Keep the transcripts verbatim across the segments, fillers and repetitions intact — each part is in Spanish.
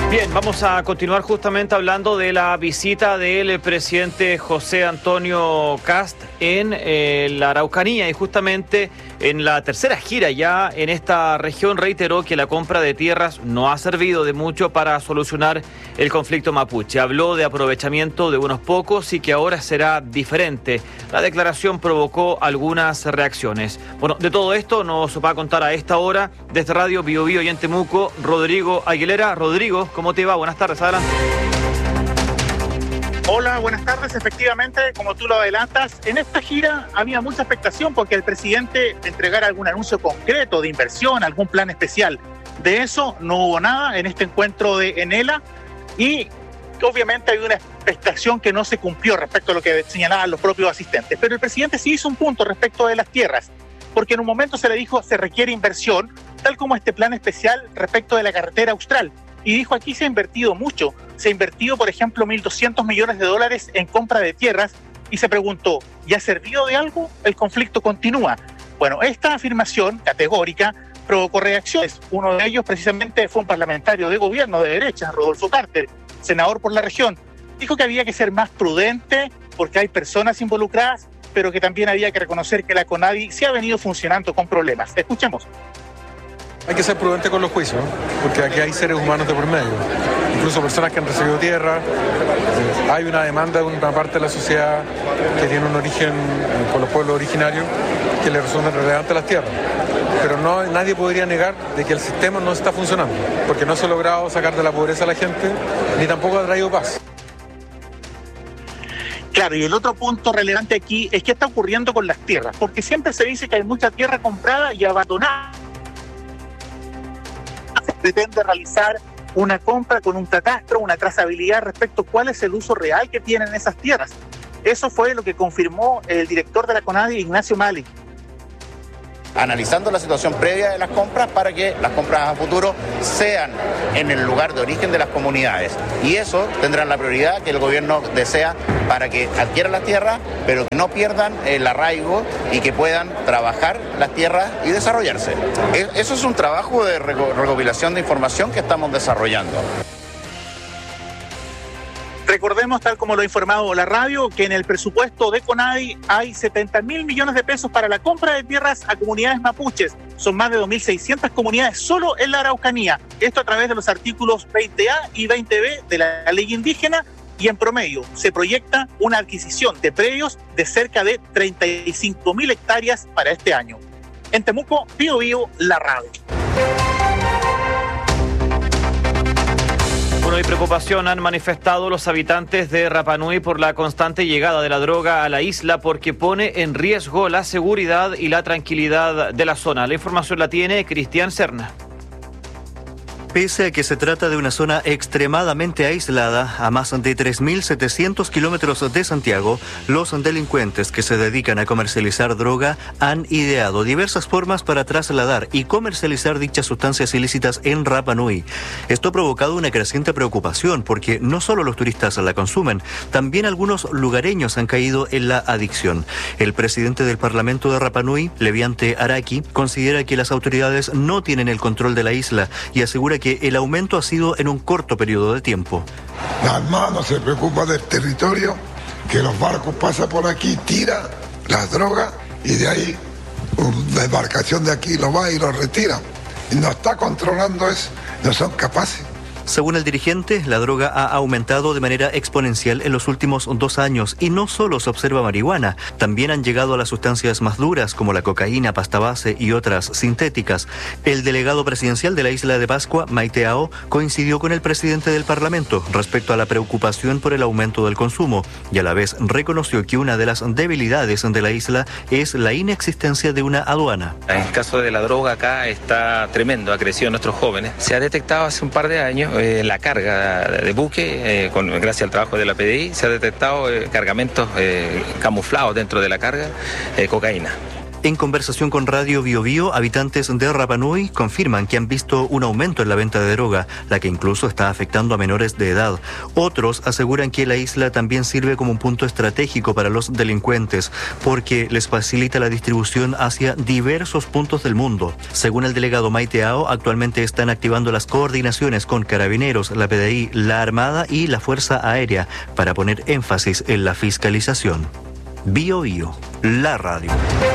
Bien, vamos a continuar justamente hablando de la visita del presidente José Antonio Kast en eh, la Araucanía, y justamente en la tercera gira ya en esta región reiteró que la compra de tierras no ha servido de mucho para solucionar el conflicto mapuche. Habló de aprovechamiento de unos pocos y que ahora será diferente. La declaración provocó algunas reacciones. Bueno, de todo esto nos va a contar a esta hora desde Radio Bio Bio y en Temuco, Rodrigo Aguilera. Rodrigo, ¿cómo te va? Buenas tardes, adelante. Hola, buenas tardes. Efectivamente, como tú lo adelantas, en esta gira había mucha expectación porque el presidente entregara algún anuncio concreto de inversión, algún plan especial. De eso no hubo nada en este encuentro de Enela, y obviamente hay una expectación que no se cumplió respecto a lo que señalaban los propios asistentes. Pero el presidente sí hizo un punto respecto de las tierras, porque en un momento se le dijo se requiere inversión, tal como este plan especial respecto de la carretera austral. Y dijo, aquí se ha invertido mucho. Se ha invertido, por ejemplo, mil doscientos millones de dólares en compra de tierras, y se preguntó, ¿y ha servido de algo? El conflicto continúa. Bueno, esta afirmación categórica provocó reacciones. Uno de ellos precisamente fue un parlamentario de gobierno de derecha, Rodolfo Carter, senador por la región. Dijo que había que ser más prudente porque hay personas involucradas, pero que también había que reconocer que la CONADI sí ha venido funcionando con problemas. Escuchemos. Hay que ser prudente con los juicios, porque aquí hay seres humanos de por medio, incluso personas que han recibido tierra. Hay una demanda de una parte de la sociedad que tiene un origen con los pueblos originarios que le resultan relevantes las tierras. Pero no, nadie podría negar de que el sistema no está funcionando, porque no se ha logrado sacar de la pobreza a la gente, ni tampoco ha traído paz. Claro, y el otro punto relevante aquí es qué está ocurriendo con las tierras, porque siempre se dice que hay mucha tierra comprada y abandonada. Se pretende realizar una compra con un catastro, una trazabilidad respecto a cuál es el uso real que tienen esas tierras. Eso fue lo que confirmó el director de la CONADI, Ignacio Mali. Analizando la situación previa de las compras para que las compras a futuro sean en el lugar de origen de las comunidades. Y eso tendrán la prioridad que el gobierno desea para que adquieran las tierras, pero que no pierdan el arraigo y que puedan trabajar las tierras y desarrollarse. Eso es un trabajo de recopilación de información que estamos desarrollando. Recordemos, tal como lo ha informado la radio, que en el presupuesto de CONADI hay setenta mil millones de pesos para la compra de tierras a comunidades mapuches. Son más de dos mil seiscientas comunidades solo en la Araucanía. Esto a través de los artículos veinte A y veinte B de la ley indígena, y en promedio se proyecta una adquisición de predios de cerca de treinta y cinco mil hectáreas para este año. En Temuco, Bio Bio, la radio. Bueno, y preocupación han manifestado los habitantes de Rapa Nui por la constante llegada de la droga a la isla, porque pone en riesgo la seguridad y la tranquilidad de la zona. La información la tiene Cristian Serna. Pese a que se trata de una zona extremadamente aislada, a más de tres mil setecientos kilómetros de Santiago, los delincuentes que se dedican a comercializar droga han ideado diversas formas para trasladar y comercializar dichas sustancias ilícitas en Rapa Nui. Esto ha provocado una creciente preocupación porque no solo los turistas la consumen, también algunos lugareños han caído en la adicción. El presidente del Parlamento de Rapa Nui, Leviante Araki, considera que las autoridades no tienen el control de la isla y asegura que que el aumento ha sido en un corto periodo de tiempo. La Armada no se preocupa del territorio, que los barcos pasan por aquí, tiran las drogas y de ahí una embarcación de aquí lo va y lo retira. Y no está controlando eso, no son capaces. Según el dirigente, la droga ha aumentado de manera exponencial en los últimos dos años y no solo se observa marihuana, también han llegado a las sustancias más duras como la cocaína, pasta base y otras sintéticas. El delegado presidencial de la isla de Pascua, Maite Ao, coincidió con el presidente del Parlamento respecto a la preocupación por el aumento del consumo y a la vez reconoció que una de las debilidades de la isla es la inexistencia de una aduana. En el caso de la droga acá está tremendo, ha crecido en nuestros jóvenes. Se ha detectado hace un par de años Eh, la carga de buque, eh, con, gracias al trabajo de la P D I, se ha detectado eh, cargamentos eh, camuflados dentro de la carga, eh, cocaína. En conversación con Radio Bio Bio, habitantes de Rapa Nui confirman que han visto un aumento en la venta de droga, la que incluso está afectando a menores de edad. Otros aseguran que la isla también sirve como un punto estratégico para los delincuentes, porque les facilita la distribución hacia diversos puntos del mundo. Según el delegado Maite Ao, actualmente están activando las coordinaciones con Carabineros, la P D I, la Armada y la Fuerza Aérea para poner énfasis en la fiscalización. Bio Bio, la radio.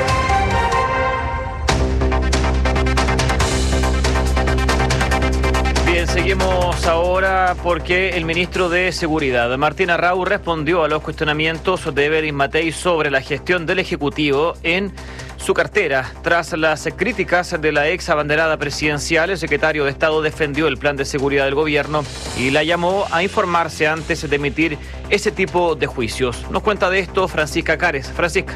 Bien, seguimos ahora porque el ministro de Seguridad, Martín Arrau, respondió a los cuestionamientos de Evelyn Matei sobre la gestión del Ejecutivo en su cartera. Tras las críticas de la ex abanderada presidencial, el secretario de Estado defendió el plan de seguridad del gobierno y la llamó a informarse antes de emitir ese tipo de juicios. Nos cuenta de esto Francisca Cares. Francisca.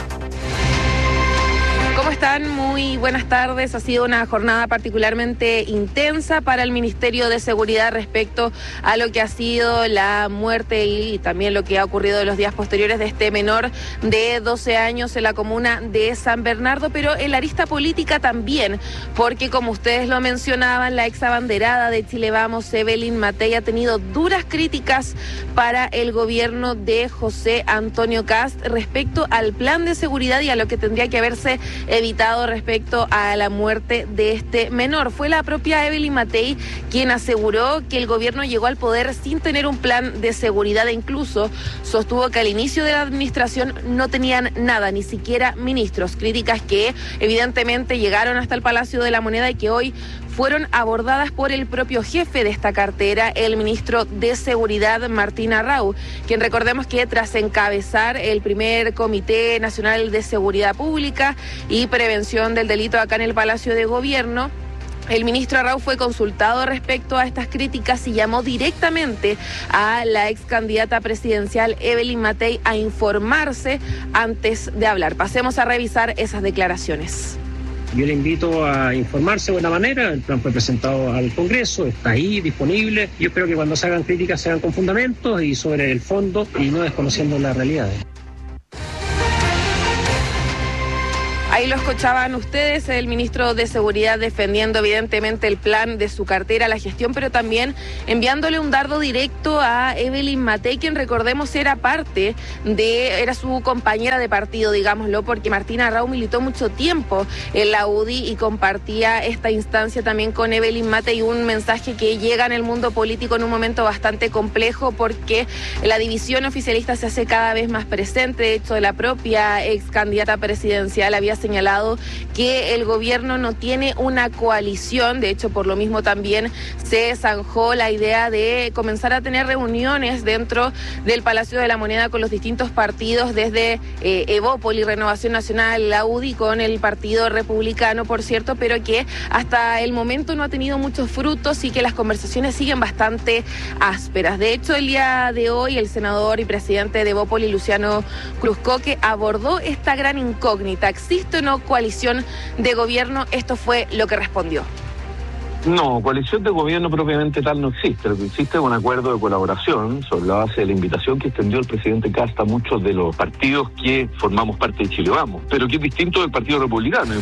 ¿Cómo están? Muy buenas tardes. Ha sido una jornada particularmente intensa para el Ministerio de Seguridad respecto a lo que ha sido la muerte y también lo que ha ocurrido en los días posteriores de este menor de doce años en la comuna de San Bernardo, pero en la arista política también, porque como ustedes lo mencionaban, la ex abanderada de Chile Vamos, Evelyn Matei, ha tenido duras críticas para el gobierno de José Antonio Kast respecto al plan de seguridad y a lo que tendría que haberse evitado respecto a la muerte de este menor. Fue la propia Evelyn Matei quien aseguró que el gobierno llegó al poder sin tener un plan de seguridad e incluso sostuvo que al inicio de la administración no tenían nada, ni siquiera ministros. Críticas que evidentemente llegaron hasta el Palacio de la Moneda y que hoy fueron abordadas por el propio jefe de esta cartera, el ministro de Seguridad, Martín Arrau, quien recordemos que tras encabezar el primer Comité Nacional de Seguridad Pública y Prevención del Delito acá en el Palacio de Gobierno, el ministro Arrau fue consultado respecto a estas críticas y llamó directamente a la ex candidata presidencial Evelyn Matei a informarse antes de hablar. Pasemos a revisar esas declaraciones. Yo le invito a informarse de buena manera. El plan fue presentado al Congreso, está ahí disponible. Yo espero que cuando se hagan críticas se hagan con fundamentos y sobre el fondo y no desconociendo la realidad. Ahí lo escuchaban ustedes, el ministro de Seguridad defendiendo evidentemente el plan de su cartera, la gestión, pero también enviándole un dardo directo a Evelyn Matei, quien recordemos era parte de, era su compañera de partido, digámoslo, porque Martín Arrau militó mucho tiempo en la U D I y compartía esta instancia también con Evelyn Matei, un mensaje que llega en el mundo político en un momento bastante complejo porque la división oficialista se hace cada vez más presente. De hecho, la propia ex candidata presidencial había señalado que el gobierno no tiene una coalición. De hecho, por lo mismo también se zanjó la idea de comenzar a tener reuniones dentro del Palacio de la Moneda con los distintos partidos, desde eh, Evópoli, Renovación Nacional, la U D I, con el Partido Republicano, por cierto, pero que hasta el momento no ha tenido muchos frutos y que las conversaciones siguen bastante ásperas. De hecho, el día de hoy, el senador y presidente de Evópoli, Luciano Cruzcoque, abordó esta gran incógnita. ¿Existe o no coalición de gobierno? Esto fue lo que respondió. No, coalición de gobierno propiamente tal no existe. Lo que existe es un acuerdo de colaboración sobre la base de la invitación que extendió el presidente Kast a muchos de los partidos que formamos parte de Chile Vamos, pero que es distinto del Partido Republicano.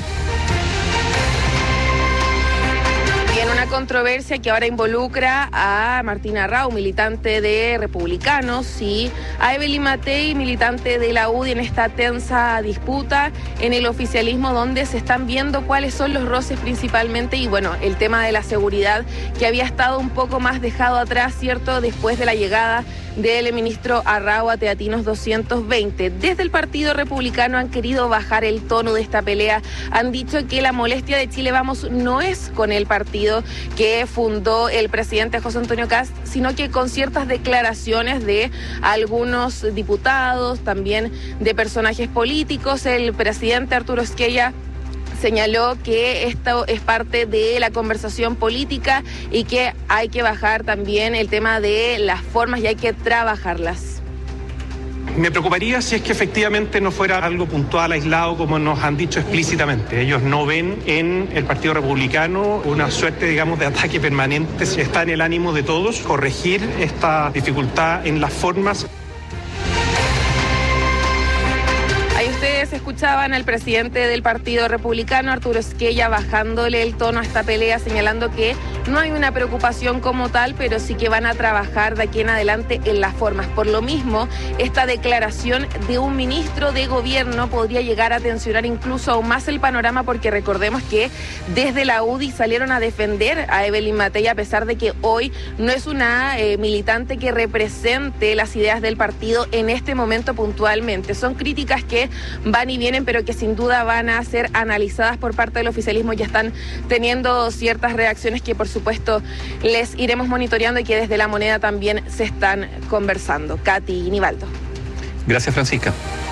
En una controversia que ahora involucra a Martín Arrau, militante de Republicanos, y a Evelyn Matei, militante de la U D I, en esta tensa disputa en el oficialismo, donde se están viendo cuáles son los roces principalmente y bueno, el tema de la seguridad que había estado un poco más dejado atrás, ¿cierto?, después de la llegada del ministro Arrau a Teatinos doscientos veinte. Desde el Partido Republicano han querido bajar el tono de esta pelea. Han dicho que la molestia de Chile Vamos no es con el partido que fundó el presidente José Antonio Kast, sino que con ciertas declaraciones de algunos diputados, también de personajes políticos. El presidente Arturo Esquella señaló que esto es parte de la conversación política y que hay que bajar también el tema de las formas y hay que trabajarlas. Me preocuparía si es que efectivamente no fuera algo puntual, aislado, como nos han dicho explícitamente. Ellos no ven en el Partido Republicano una suerte, digamos, de ataque permanente. Está en el ánimo de todos corregir esta dificultad en las formas. Ustedes escuchaban al presidente del Partido Republicano, Arturo Esquella, bajándole el tono a esta pelea, señalando que no hay una preocupación como tal, pero sí que van a trabajar de aquí en adelante en las formas. Por lo mismo, esta declaración de un ministro de gobierno podría llegar a tensionar incluso aún más el panorama, porque recordemos que desde la U D I salieron a defender a Evelyn Matei, a pesar de que hoy no es una eh, militante que represente las ideas del partido en este momento puntualmente. Son críticas que van y vienen, pero que sin duda van a ser analizadas por parte del oficialismo. Ya están teniendo ciertas reacciones que por supuesto les iremos monitoreando y que desde La Moneda también se están conversando. Katy Nivaldo. Gracias, Francisca.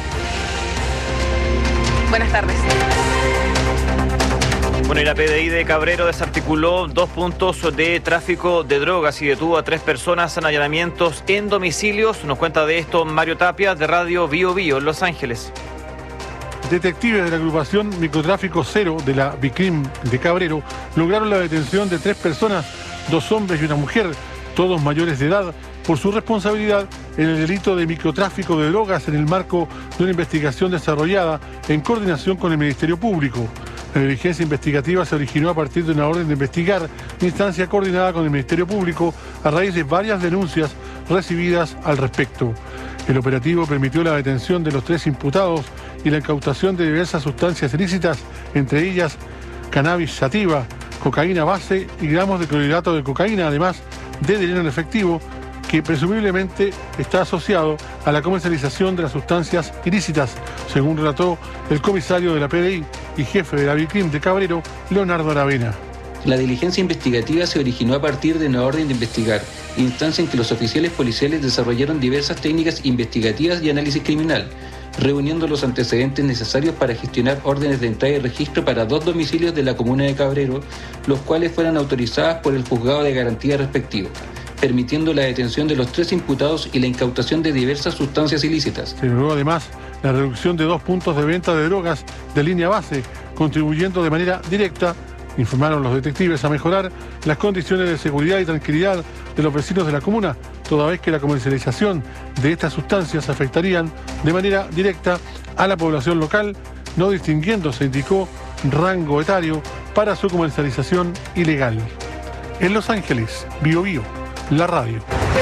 Buenas tardes. Bueno, y la P D I de Cabrero desarticuló dos puntos de tráfico de drogas y detuvo a tres personas en allanamientos en domicilios. Nos cuenta de esto Mario Tapia, de Radio Bio Bio en Los Ángeles. Detectives de la agrupación Microtráfico Cero de la Bicrim de Cabrero lograron la detención de tres personas, dos hombres y una mujer, todos mayores de edad, por su responsabilidad en el delito de microtráfico de drogas en el marco de una investigación desarrollada en coordinación con el Ministerio Público. La diligencia investigativa se originó a partir de una orden de investigar, instancia coordinada con el Ministerio Público a raíz de varias denuncias recibidas al respecto. El operativo permitió la detención de los tres imputados y la incautación de diversas sustancias ilícitas, entre ellas cannabis sativa, cocaína base y gramos de clorhidrato de cocaína, además de dinero en efectivo, que presumiblemente está asociado a la comercialización de las sustancias ilícitas, según relató el comisario de la P D I y jefe de la Bicrim de Cabrero, Leonardo Aravena. La diligencia investigativa se originó a partir de una orden de investigar, instancia en que los oficiales policiales desarrollaron diversas técnicas investigativas y análisis criminal, reuniendo los antecedentes necesarios para gestionar órdenes de entrada y registro para dos domicilios de la comuna de Cabrero, los cuales fueran autorizadas por el juzgado de garantía respectivo, permitiendo la detención de los tres imputados y la incautación de diversas sustancias ilícitas. Se logró además la reducción de dos puntos de venta de drogas de línea base, contribuyendo de manera directa, informaron los detectives, a mejorar las condiciones de seguridad y tranquilidad de los vecinos de la comuna, toda vez que la comercialización de estas sustancias afectarían de manera directa a la población local, no distinguiendo, se indicó, rango etario para su comercialización ilegal. En Los Ángeles, Bio Bio, la radio.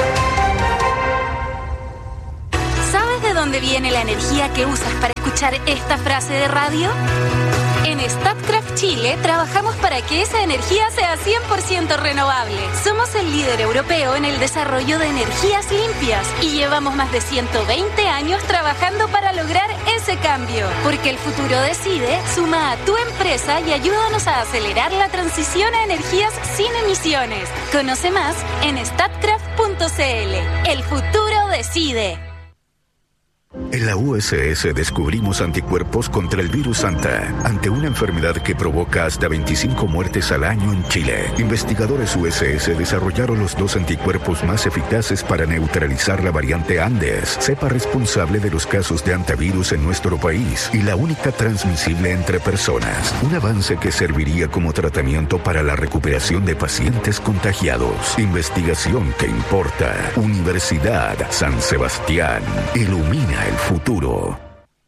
¿Sabes de dónde viene la energía que usas para escuchar esta frase de radio? En Statkraft Chile trabajamos para que esa energía sea cien por ciento renovable. Somos el líder europeo en el desarrollo de energías limpias y llevamos más de ciento veinte años trabajando para lograr ese cambio. Porque el futuro decide, suma a tu empresa y ayúdanos a acelerar la transición a energías sin emisiones. Conoce más en statkraft punto c l. El futuro decide. En la U S S descubrimos anticuerpos contra el virus Santa, ante una enfermedad que provoca hasta veinticinco muertes al año en Chile. Investigadores U S S desarrollaron los dos anticuerpos más eficaces para neutralizar la variante Andes, cepa responsable de los casos de antivirus en nuestro país y la única transmisible entre personas. Un avance que serviría como tratamiento para la recuperación de pacientes contagiados. Investigación que importa. Universidad San Sebastián. Ilumina el futuro.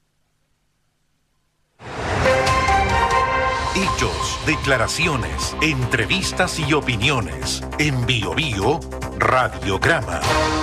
Hechos, declaraciones, entrevistas y opiniones. En Bio Bio, Radiograma.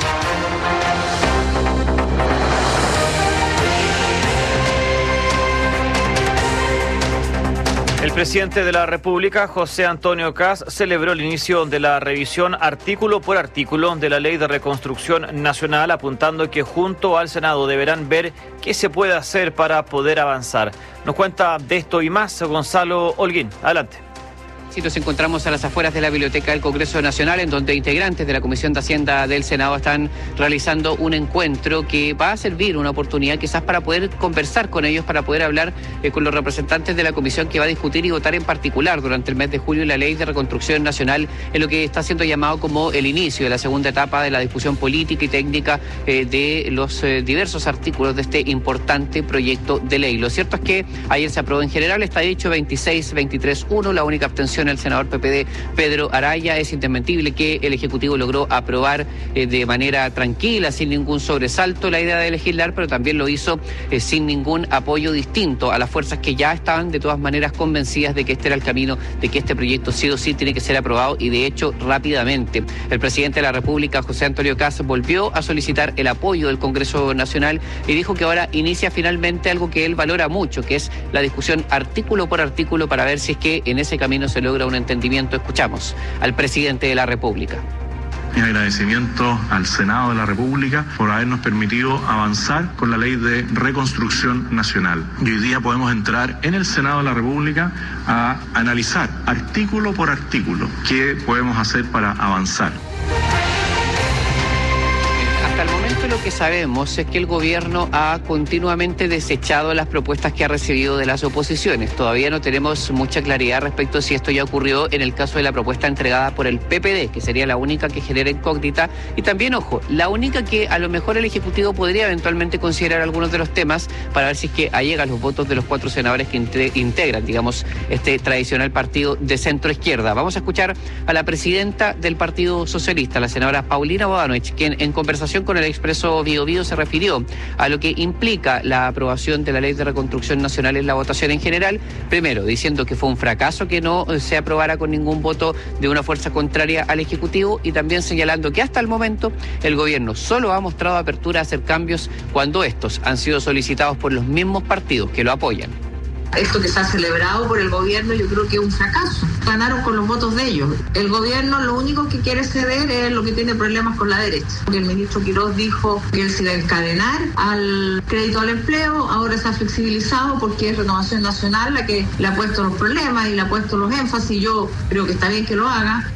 El presidente de la República, José Antonio Kast, celebró el inicio de la revisión artículo por artículo de la Ley de Reconstrucción Nacional, apuntando que junto al Senado deberán ver qué se puede hacer para poder avanzar. Nos cuenta de esto y más Gonzalo Holguín. Adelante. Nos encontramos a las afueras de la Biblioteca del Congreso Nacional, en donde integrantes de la Comisión de Hacienda del Senado están realizando un encuentro que va a servir una oportunidad quizás para poder conversar con ellos, para poder hablar eh, con los representantes de la comisión que va a discutir y votar en particular durante el mes de julio la Ley de Reconstrucción Nacional, en lo que está siendo llamado como el inicio de la segunda etapa de la discusión política y técnica eh, de los eh, diversos artículos de este importante proyecto de ley. Lo cierto es que ayer se aprobó en general, está dicho veintiséis veintitrés uno, la única abstención menciona el senador P P D Pedro Araya. Es indesmentible que el Ejecutivo logró aprobar eh, de manera tranquila, sin ningún sobresalto, la idea de legislar, pero también lo hizo eh, sin ningún apoyo distinto a las fuerzas que ya estaban de todas maneras convencidas de que este era el camino, de que este proyecto sí o sí tiene que ser aprobado, y de hecho rápidamente. El presidente de la República, José Antonio Kast, volvió a solicitar el apoyo del Congreso Nacional y dijo que ahora inicia finalmente algo que él valora mucho, que es la discusión artículo por artículo para ver si es que en ese camino se logra un entendimiento. Escuchamos al presidente de la República. Mi agradecimiento al Senado de la República por habernos permitido avanzar con la Ley de Reconstrucción Nacional. Y hoy día podemos entrar en el Senado de la República a analizar artículo por artículo qué podemos hacer para avanzar. Hasta el momento lo que sabemos es que el gobierno ha continuamente desechado las propuestas que ha recibido de las oposiciones. Todavía no tenemos mucha claridad respecto a si esto ya ocurrió en el caso de la propuesta entregada por el P P D, que sería la única que genera incógnita, y también, ojo, la única que a lo mejor el Ejecutivo podría eventualmente considerar algunos de los temas para ver si es que allegan los votos de los cuatro senadores que integran, digamos, este tradicional partido de centro izquierda. Vamos a escuchar a la presidenta del Partido Socialista, la senadora Paulina Bodanovich, quien en conversación con el Expreso Bío Bío se refirió a lo que implica la aprobación de la Ley de Reconstrucción Nacional en la votación en general. Primero, diciendo que fue un fracaso que no se aprobara con ningún voto de una fuerza contraria al Ejecutivo, y también señalando que hasta el momento el gobierno solo ha mostrado apertura a hacer cambios cuando estos han sido solicitados por los mismos partidos que lo apoyan. Esto que se ha celebrado por el gobierno yo creo que es un fracaso. Ganaron con los votos de ellos. El gobierno lo único que quiere ceder es lo que tiene problemas con la derecha. El ministro Quiroz dijo que él se iba a encadenar al crédito al empleo, ahora se ha flexibilizado porque es Renovación Nacional la que le ha puesto los problemas y le ha puesto los énfasis. Yo creo que está bien que lo haga.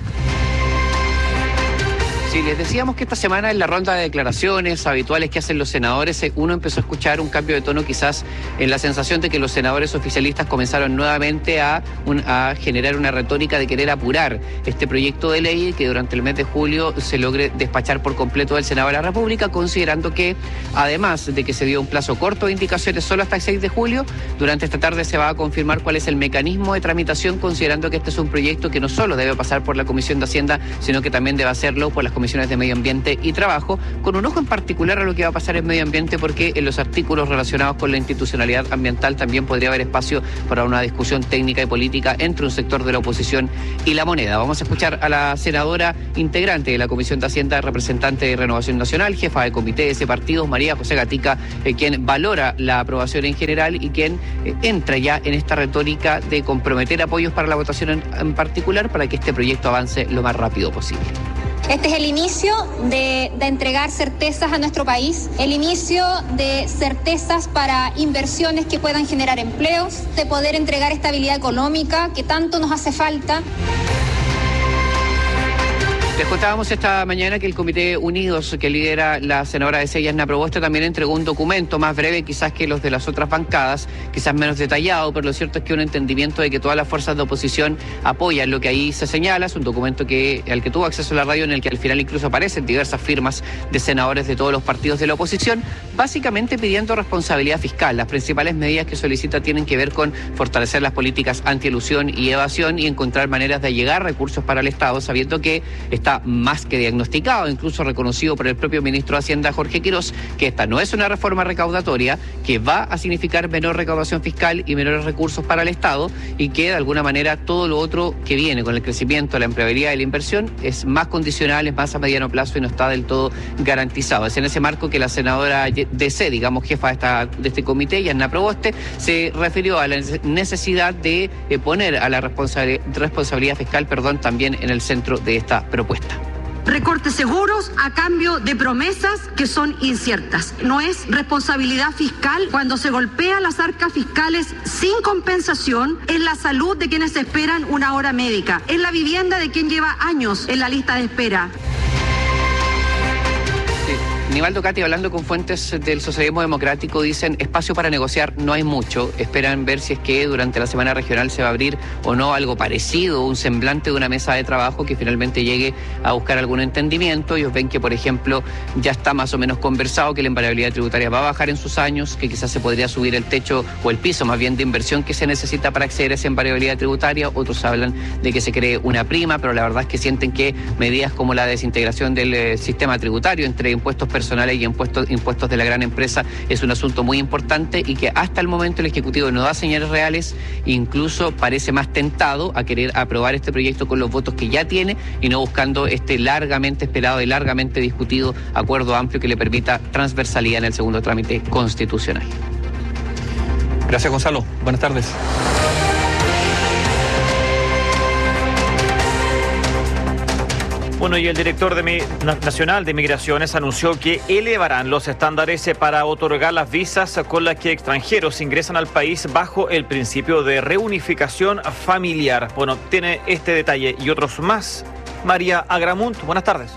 Sí, les decíamos que esta semana en la ronda de declaraciones habituales que hacen los senadores, uno empezó a escuchar un cambio de tono, quizás en la sensación de que los senadores oficialistas comenzaron nuevamente a, un, a generar una retórica de querer apurar este proyecto de ley, que durante el mes de julio se logre despachar por completo del Senado de la República, considerando que, además de que se dio un plazo corto de indicaciones solo hasta el seis de julio, durante esta tarde se va a confirmar cuál es el mecanismo de tramitación, considerando que este es un proyecto que no solo debe pasar por la Comisión de Hacienda, sino que también debe hacerlo por las comisiones de Medio Ambiente y Trabajo, con un ojo en particular a lo que va a pasar en Medio Ambiente, porque en los artículos relacionados con la institucionalidad ambiental también podría haber espacio para una discusión técnica y política entre un sector de la oposición y la moneda. Vamos a escuchar a la senadora integrante de la Comisión de Hacienda, representante de Renovación Nacional, jefa de comité de ese partido, María José Gatica, eh, quien valora la aprobación en general y quien eh, entra ya en esta retórica de comprometer apoyos para la votación en, en particular, para que este proyecto avance lo más rápido posible. Este es el inicio de, de entregar certezas a nuestro país, el inicio de certezas para inversiones que puedan generar empleos, de poder entregar estabilidad económica que tanto nos hace falta. Les contábamos esta mañana que el Comité Unidos, que lidera la senadora de Sella, Yasna Proboste, también entregó un documento más breve quizás que los de las otras bancadas, quizás menos detallado, pero lo cierto es que un entendimiento de que todas las fuerzas de oposición apoyan lo que ahí se señala. Es un documento que al que tuvo acceso la radio, en el que al final incluso aparecen diversas firmas de senadores de todos los partidos de la oposición, básicamente pidiendo responsabilidad fiscal. Las principales medidas que solicita tienen que ver con fortalecer las políticas antielusión y evasión y encontrar maneras de allegar recursos para el Estado, sabiendo que está más que diagnosticado, incluso reconocido por el propio ministro de Hacienda, Jorge Quiroz, que esta no es una reforma recaudatoria, que va a significar menor recaudación fiscal y menores recursos para el Estado, y que de alguna manera todo lo otro que viene con el crecimiento, la empleabilidad y la inversión es más condicional, es más a mediano plazo y no está del todo garantizado. Es en ese marco que la senadora D C, digamos jefa de, esta, de este comité, Yasna Proboste, se refirió a la necesidad de poner a la responsabilidad, responsabilidad fiscal perdón, también en el centro de esta propuesta. Recortes seguros a cambio de promesas que son inciertas. No es responsabilidad fiscal cuando se golpea las arcas fiscales sin compensación, es la salud de quienes esperan una hora médica, es la vivienda de quien lleva años en la lista de espera. Nivaldo, Katy, hablando con fuentes del socialismo democrático, dicen espacio para negociar no hay mucho. Esperan ver si es que durante la semana regional se va a abrir o no algo parecido, un semblante de una mesa de trabajo que finalmente llegue a buscar algún entendimiento. Ellos ven que, por ejemplo, ya está más o menos conversado que la invariabilidad tributaria va a bajar en sus años, que quizás se podría subir el techo o el piso más bien de inversión que se necesita para acceder a esa invariabilidad tributaria. Otros hablan de que se cree una prima, pero la verdad es que sienten que medidas como la desintegración del eh, sistema tributario entre impuestos personales y impuestos, impuestos de la gran empresa es un asunto muy importante y que hasta el momento el Ejecutivo no da señales reales, incluso parece más tentado a querer aprobar este proyecto con los votos que ya tiene y no buscando este largamente esperado y largamente discutido acuerdo amplio que le permita transversalidad en el segundo trámite constitucional. Gracias, Gonzalo. Buenas tardes. Bueno, y el director de Mi- nacional de Migraciones anunció que elevarán los estándares para otorgar las visas con las que extranjeros ingresan al país bajo el principio de reunificación familiar. Bueno, tiene este detalle y otros más María Agramunt. Buenas tardes.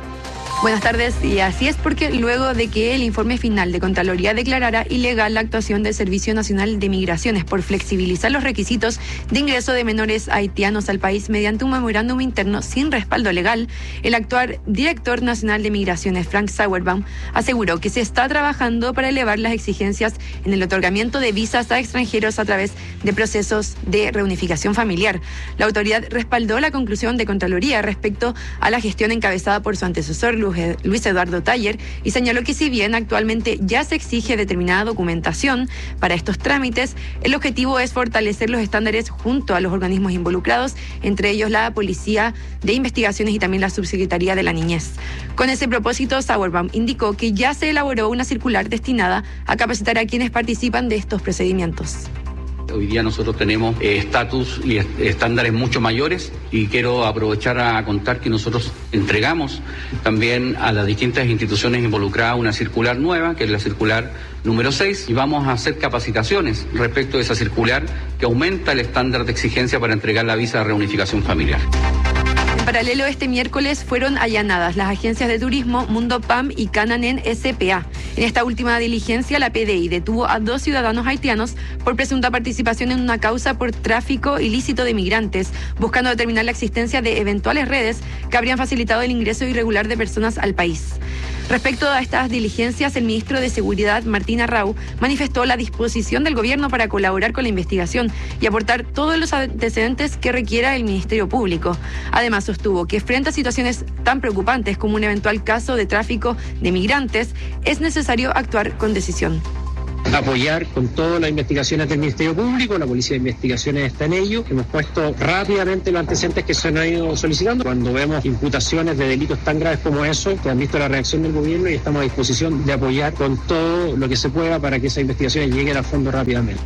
Buenas tardes, y así es porque luego de que el informe final de Contraloría declarara ilegal la actuación del Servicio Nacional de Migraciones por flexibilizar los requisitos de ingreso de menores haitianos al país mediante un memorándum interno sin respaldo legal, el actual director nacional de Migraciones, Frank Sauerbaum, aseguró que se está trabajando para elevar las exigencias en el otorgamiento de visas a extranjeros a través de procesos de reunificación familiar. La autoridad respaldó la conclusión de Contraloría respecto a la gestión encabezada por su antecesor, Luis Eduardo Taller, y señaló que si bien actualmente ya se exige determinada documentación para estos trámites, el objetivo es fortalecer los estándares junto a los organismos involucrados, entre ellos la Policía de Investigaciones y también la Subsecretaría de la Niñez. Con ese propósito, Sauerbaum indicó que ya se elaboró una circular destinada a capacitar a quienes participan de estos procedimientos. Hoy día nosotros tenemos estatus eh, y estándares mucho mayores, y quiero aprovechar a contar que nosotros entregamos también a las distintas instituciones involucradas una circular nueva, que es la circular número seis, y vamos a hacer capacitaciones respecto de esa circular que aumenta el estándar de exigencia para entregar la visa de reunificación familiar. En paralelo, este miércoles fueron allanadas las agencias de turismo Mundo P A M y Canaanen S P A. En esta última diligencia, la P D I detuvo a dos ciudadanos haitianos por presunta participación en una causa por tráfico ilícito de migrantes, buscando determinar la existencia de eventuales redes que habrían facilitado el ingreso irregular de personas al país. Respecto a estas diligencias, el ministro de Seguridad, Martín Arrau, manifestó la disposición del gobierno para colaborar con la investigación y aportar todos los antecedentes que requiera el Ministerio Público. Además, sostuvo que frente a situaciones tan preocupantes como un eventual caso de tráfico de migrantes, es necesario actuar con decisión. Apoyar con todas las investigaciones del Ministerio Público, la Policía de Investigaciones está en ello. Hemos puesto rápidamente los antecedentes que se han ido solicitando. Cuando vemos imputaciones de delitos tan graves como eso, que han visto la reacción del gobierno, y estamos a disposición de apoyar con todo lo que se pueda para que esas investigaciones lleguen a fondo rápidamente.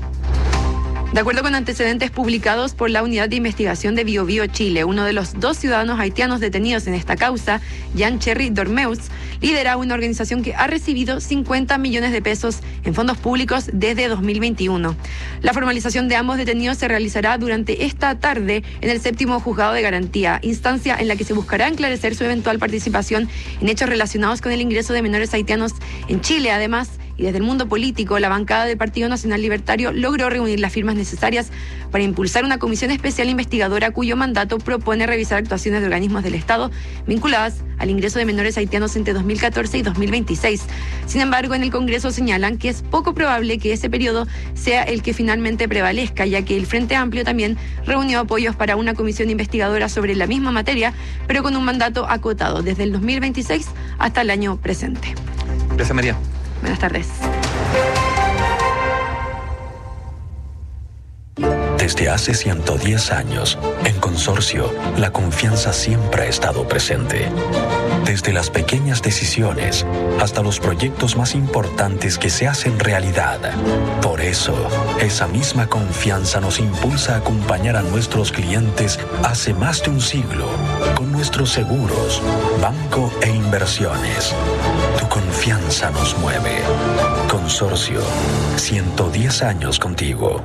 De acuerdo con antecedentes publicados por la Unidad de Investigación de Bio Bio Chile, uno de los dos ciudadanos haitianos detenidos en esta causa, Jean Cherry Dormeus, lidera una organización que ha recibido cincuenta millones de pesos en fondos públicos desde dos mil veintiuno. La formalización de ambos detenidos se realizará durante esta tarde en el séptimo juzgado de garantía, instancia en la que se buscará esclarecer su eventual participación en hechos relacionados con el ingreso de menores haitianos en Chile. Además, y desde el mundo político, la bancada del Partido Nacional Libertario logró reunir las firmas necesarias para impulsar una comisión especial investigadora cuyo mandato propone revisar actuaciones de organismos del Estado vinculadas al ingreso de menores haitianos entre dos mil catorce y dos mil veintiséis. Sin embargo, en el Congreso señalan que es poco probable que ese periodo sea el que finalmente prevalezca, ya que el Frente Amplio también reunió apoyos para una comisión investigadora sobre la misma materia, pero con un mandato acotado desde el dos mil veintiséis hasta el año presente. Gracias, María. Buenas tardes. Desde hace ciento diez años, en Consorcio, la confianza siempre ha estado presente. Desde las pequeñas decisiones hasta los proyectos más importantes que se hacen realidad. Por eso, esa misma confianza nos impulsa a acompañar a nuestros clientes hace más de un siglo con nuestros seguros, banco e inversiones. Tu confianza nos mueve. Consorcio, ciento diez años contigo.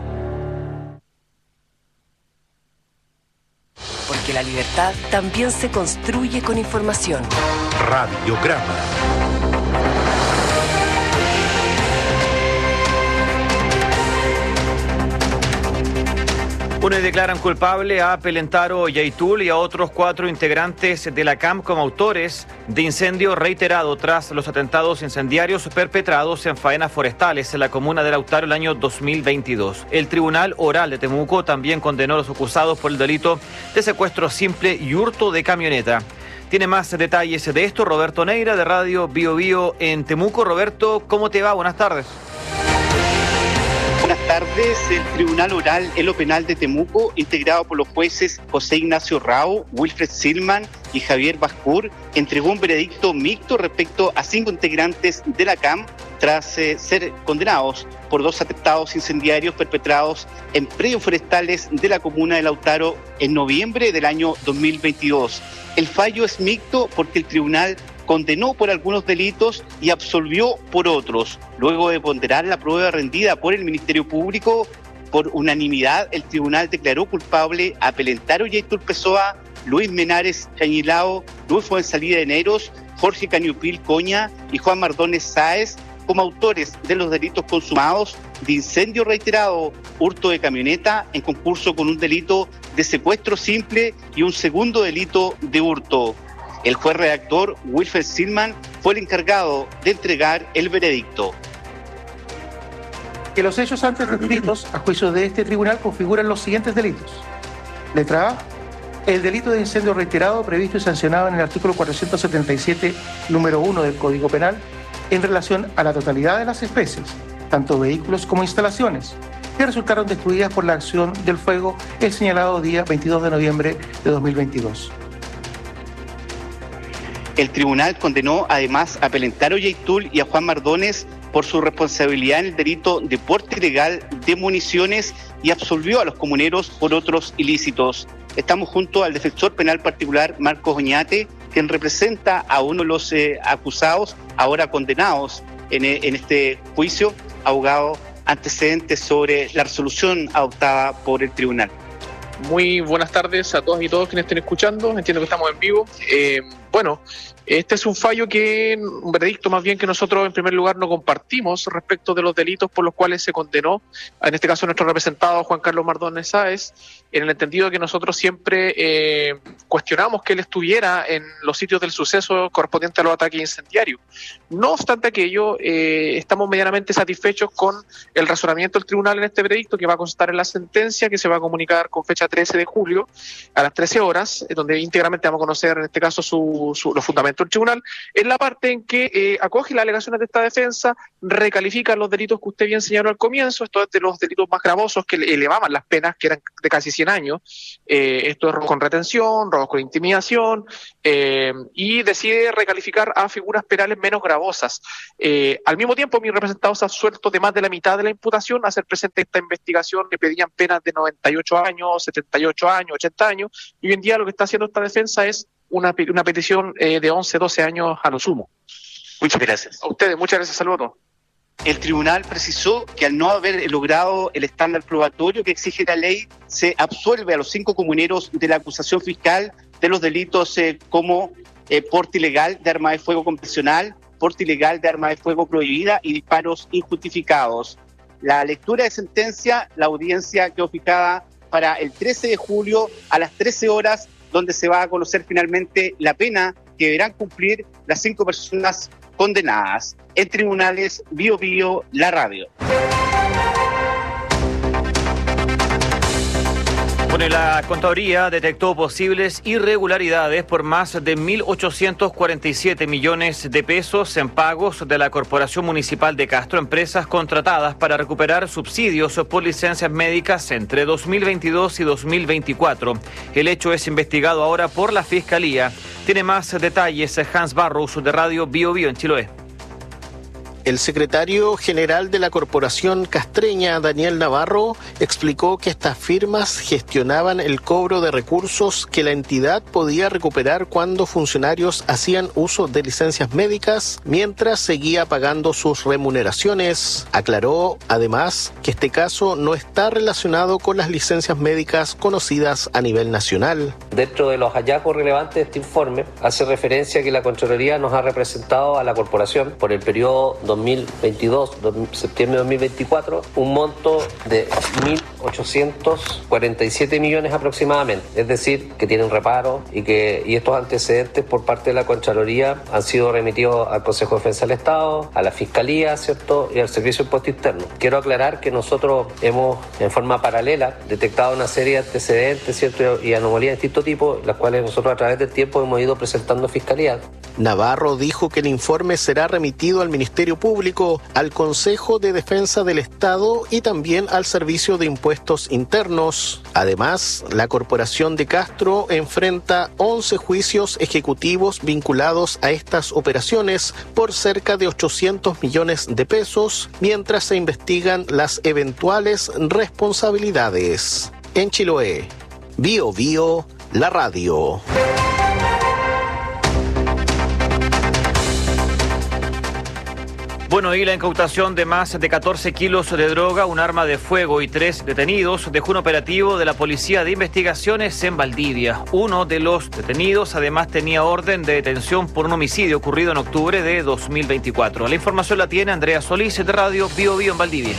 Porque la libertad también se construye con información. Radiograma. Bueno, y declaran culpable a Pelentaro Yaitul y a otros cuatro integrantes de la C A M como autores de incendio reiterado tras los atentados incendiarios perpetrados en faenas forestales en la comuna de Lautaro el año dos mil veintidós. El Tribunal Oral de Temuco también condenó a los acusados por el delito de secuestro simple y hurto de camioneta. Tiene más detalles de esto Roberto Neira de Radio Bio Bio en Temuco. Roberto, ¿cómo te va? Buenas tardes. Buenas tardes. El Tribunal Oral en lo Penal de Temuco, integrado por los jueces José Ignacio Rao, Wilfred Silman y Javier Bascur, entregó un veredicto mixto respecto a cinco integrantes de la C A M tras eh, ser condenados por dos atentados incendiarios perpetrados en predios forestales de la comuna de Lautaro en noviembre del año dos mil veintidós. El fallo es mixto porque el tribunal condenó por algunos delitos y absolvió por otros. Luego de ponderar la prueba rendida por el Ministerio Público, por unanimidad el tribunal declaró culpable a Pelentaro Yaitul Pessoa, Luis Menares Chañilao, Luis Fuensalida Eneros, Jorge Cañupil Coña y Juan Mardones Sáez como autores de los delitos consumados de incendio reiterado, hurto de camioneta en concurso con un delito de secuestro simple y un segundo delito de hurto. El juez redactor Wilfred Silman fue el encargado de entregar el veredicto. Que los hechos antes descritos a juicio de este tribunal configuran los siguientes delitos. Letra A. El delito de incendio reiterado previsto y sancionado en el artículo cuatrocientos setenta y siete, número uno del Código Penal, en relación a la totalidad de las especies, tanto vehículos como instalaciones, que resultaron destruidas por la acción del fuego el señalado día veintidós de noviembre de dos mil veintidós. El tribunal condenó además a Pelentaro Yaitul y a Juan Mardones por su responsabilidad en el delito de porte ilegal de municiones y absolvió a los comuneros por otros ilícitos. Estamos junto al defensor penal particular Marcos Oñate, quien representa a uno de los eh, acusados, ahora condenados en, en este juicio, abogado antecedentes sobre la resolución adoptada por el tribunal. Muy buenas tardes a todas y todos quienes estén escuchando. Entiendo que estamos en vivo. Eh, bueno, este es un fallo que, un veredicto más bien que nosotros en primer lugar no compartimos respecto de los delitos por los cuales se condenó, en este caso nuestro representado Juan Carlos Mardones Sáez, en el entendido que nosotros siempre eh, cuestionamos que él estuviera en los sitios del suceso correspondiente a los ataques incendiarios. No obstante aquello, eh, estamos medianamente satisfechos con el razonamiento del tribunal en este veredicto, que va a constar en la sentencia, que se va a comunicar con fecha trece de julio a las trece horas, donde íntegramente vamos a conocer en este caso su, su, los fundamentos del tribunal, en la parte en que eh, acoge las alegaciones de esta defensa, recalifica los delitos que usted bien señaló al comienzo, esto es de los delitos más gravosos que elevaban las penas, que eran de casi cien años, eh, esto es robo con retención, robos con intimidación, eh, y decide recalificar a figuras penales menos gravosas. Eh, al mismo tiempo, mis representados han suelto de más de la mitad de la imputación a hacer presente esta investigación, que pedían penas de noventa y ocho años, setenta y ocho años, ochenta años, y hoy en día lo que está haciendo esta defensa es una, una petición eh, de once, doce años a lo sumo. Muchas gracias. A ustedes, muchas gracias, saludos. El tribunal precisó que al no haber logrado el estándar probatorio que exige la ley, se absuelve a los cinco comuneros de la acusación fiscal de los delitos eh, como eh, porte ilegal de arma de fuego convencional, porte ilegal de arma de fuego prohibida y disparos injustificados. La lectura de sentencia, la audiencia quedó fijada para el trece de julio a las trece horas, donde se va a conocer finalmente la pena que deberán cumplir las cinco personas condenadas. En tribunales, Bio Bio, la radio. Bueno, la Contraloría detectó posibles irregularidades por más de mil ochocientos cuarenta y siete millones de pesos en pagos de la Corporación Municipal de Castro, empresas contratadas para recuperar subsidios por licencias médicas entre dos mil veintidós y dos mil veinticuatro. El hecho es investigado ahora por la Fiscalía. Tiene más detalles Hans Barros de Radio Bio Bio en Chiloé. El secretario general de la Corporación Castreña, Daniel Navarro, explicó que estas firmas gestionaban el cobro de recursos que la entidad podía recuperar cuando funcionarios hacían uso de licencias médicas mientras seguía pagando sus remuneraciones. Aclaró, además, que este caso no está relacionado con las licencias médicas conocidas a nivel nacional. Dentro de los hallazgos relevantes de este informe, hace referencia a que la Contraloría nos ha representado a la Corporación por el periodo dos mil veintidós, septiembre de dos mil veinticuatro, un monto de mil ochocientos cuarenta y siete millones aproximadamente, es decir, que tienen reparo y que y estos antecedentes por parte de la Contraloría han sido remitidos al Consejo de Defensa del Estado, a la Fiscalía, ¿cierto? Y al Servicio de Impuesto Interno. Quiero aclarar que nosotros hemos, en forma paralela, detectado una serie de antecedentes, ¿cierto? Y anomalías de distinto tipo, las cuales nosotros a través del tiempo hemos ido presentando a Fiscalía. Navarro dijo que el informe será remitido al Ministerio Público, al Consejo de Defensa del Estado y también al Servicio de Impuestos Internos. Además, la Corporación de Castro enfrenta once juicios ejecutivos vinculados a estas operaciones por cerca de ochocientos millones de pesos, mientras se investigan las eventuales responsabilidades. En Chiloé, Bio Bio, la radio. Bueno, y la incautación de más de catorce kilos de droga, un arma de fuego y tres detenidos dejó un operativo de la Policía de Investigaciones en Valdivia. Uno de los detenidos además tenía orden de detención por un homicidio ocurrido en octubre de dos mil veinticuatro. La información la tiene Andrea Solís de Radio Bio Bio en Valdivia.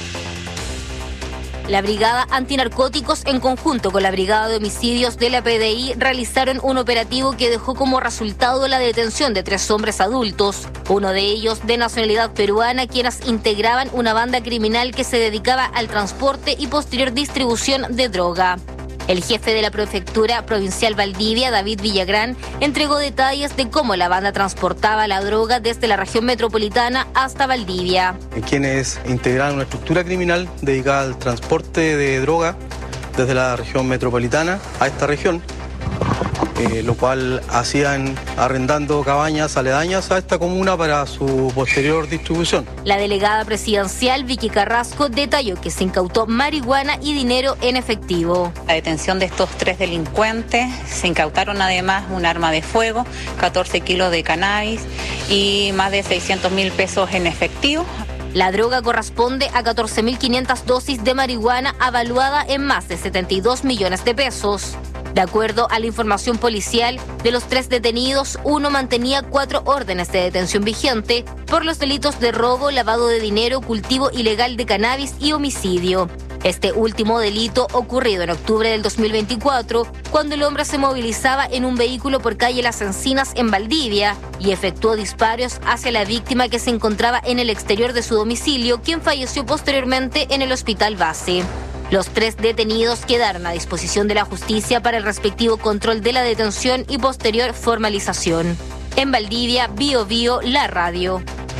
La Brigada Antinarcóticos, en conjunto con la Brigada de Homicidios de la P D I, realizaron un operativo que dejó como resultado la detención de tres hombres adultos, uno de ellos de nacionalidad peruana, quienes integraban una banda criminal que se dedicaba al transporte y posterior distribución de droga. El jefe de la Prefectura Provincial Valdivia, David Villagrán, entregó detalles de cómo la banda transportaba la droga desde la región metropolitana hasta Valdivia. Quienes integraron una estructura criminal dedicada al transporte de droga desde la región metropolitana a esta región, eh, lo cual hacían arrendando cabañas aledañas a esta comuna para su posterior distribución. La delegada presidencial Vicky Carrasco detalló que se incautó marihuana y dinero en efectivo. La detención de estos tres delincuentes, se incautaron además un arma de fuego, catorce kilos de cannabis y más de seiscientos mil pesos en efectivo. La droga corresponde a catorce mil quinientas dosis de marihuana avaluada en más de setenta y dos millones de pesos. De acuerdo a la información policial, de los tres detenidos, uno mantenía cuatro órdenes de detención vigente por los delitos de robo, lavado de dinero, cultivo ilegal de cannabis y homicidio. Este último delito ocurrido en octubre del dos mil veinticuatro, cuando el hombre se movilizaba en un vehículo por calle Las Encinas en Valdivia y efectuó disparos hacia la víctima que se encontraba en el exterior de su domicilio, quien falleció posteriormente en el hospital base. Los tres detenidos quedaron a disposición de la justicia para el respectivo control de la detención y posterior formalización. En Valdivia, Bio Bio, la radio.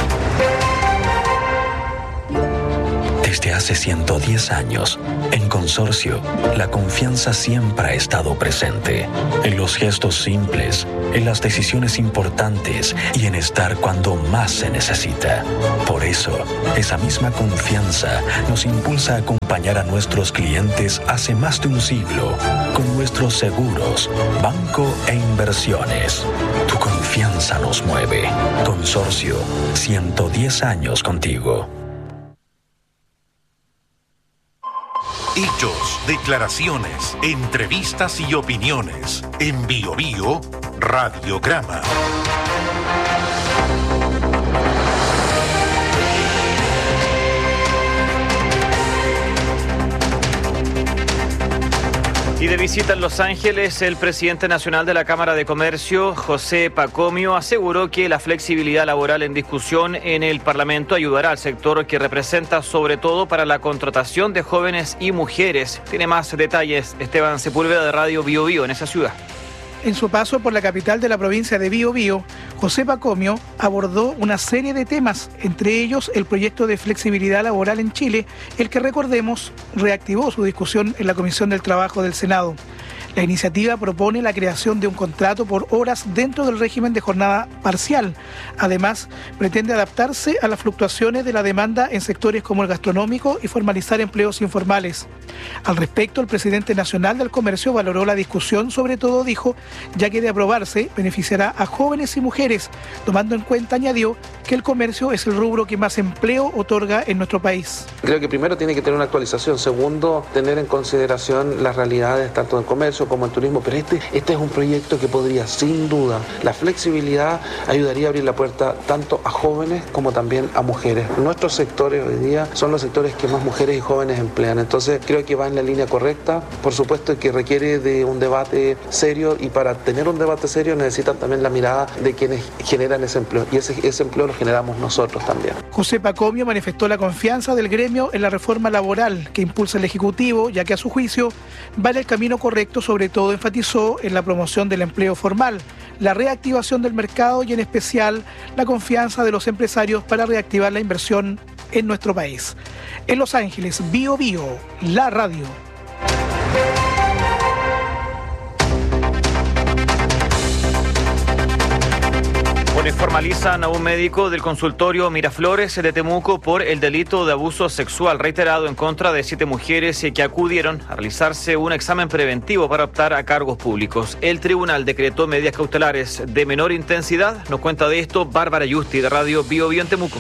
Desde hace ciento diez años, en Consorcio, la confianza siempre ha estado presente. En los gestos simples, en las decisiones importantes y en estar cuando más se necesita. Por eso, esa misma confianza nos impulsa a acompañar a nuestros clientes hace más de un siglo con nuestros seguros, banco e inversiones. Tu confianza nos mueve. Consorcio, ciento diez años contigo. Hechos, declaraciones, entrevistas y opiniones. En Bio Bio, Radiograma. Y de visita en Los Ángeles, el presidente nacional de la Cámara de Comercio, José Pacomio, aseguró que la flexibilidad laboral en discusión en el Parlamento ayudará al sector que representa sobre todo para la contratación de jóvenes y mujeres. Tiene más detalles Esteban Sepúlveda de Radio Bio Bio en esa ciudad. En su paso por la capital de la provincia de Biobío, José Pacomio abordó una serie de temas, entre ellos el proyecto de flexibilidad laboral en Chile, el que, recordemos, reactivó su discusión en la Comisión del Trabajo del Senado. La iniciativa propone la creación de un contrato por horas dentro del régimen de jornada parcial. Además, pretende adaptarse a las fluctuaciones de la demanda en sectores como el gastronómico y formalizar empleos informales. Al respecto, el presidente nacional del comercio valoró la discusión, sobre todo dijo, ya que de aprobarse beneficiará a jóvenes y mujeres, tomando en cuenta, añadió, que el comercio es el rubro que más empleo otorga en nuestro país. Creo que primero tiene que tener una actualización, segundo, tener en consideración las realidades tanto del comercio servicios como el turismo, pero este, este es un proyecto que podría, sin duda, la flexibilidad ayudaría a abrir la puerta tanto a jóvenes como también a mujeres. Nuestros sectores hoy día son los sectores que más mujeres y jóvenes emplean, entonces creo que va en la línea correcta. Por supuesto que requiere de un debate serio, y para tener un debate serio necesitan también la mirada de quienes generan ese empleo, y ese, ese empleo lo generamos nosotros también. José Pacomio manifestó la confianza del gremio en la reforma laboral que impulsa el Ejecutivo, ya que a su juicio va en el camino correcto. Sobre todo enfatizó en la promoción del empleo formal, la reactivación del mercado y en especial la confianza de los empresarios para reactivar la inversión en nuestro país. En Los Ángeles, Bio Bio, la radio. Bueno, formalizan a un médico del consultorio Miraflores de Temuco por el delito de abuso sexual reiterado en contra de siete mujeres que acudieron a realizarse un examen preventivo para optar a cargos públicos. El tribunal decretó medidas cautelares de menor intensidad. Nos cuenta de esto Bárbara Yusti, de Radio Bio Bio en Temuco.